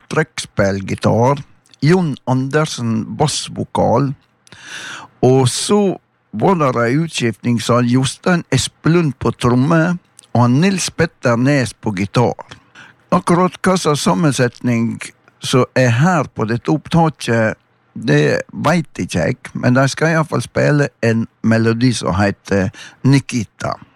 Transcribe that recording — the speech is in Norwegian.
trekkspillgitar, Jon Andersen bassvokal, og så var det en utskiftning så Jostein Espelund på tromme, og Nils Petter Nes på gitar. Akkurat hva slags sammensetning som her på dette opptaket, det vet ikke jeg, men de skal I hvert fall spille en melodi som heter Nikita.